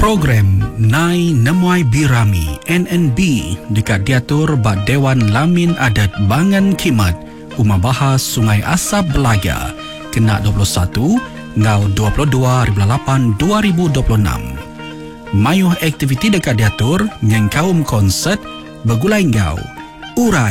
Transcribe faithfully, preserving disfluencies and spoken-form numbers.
Program Nai Nemuai Birami N N B dekat diatur ba Dewan Lamin Adat Bangan Kimat Umah Bahas Sungai Asap Belaga kena dua puluh satu ngau dua puluh dua lapan dua ribu dua puluh enam. Mayuh aktiviti dekat diatur yang kaum konsert bergulai ngau urai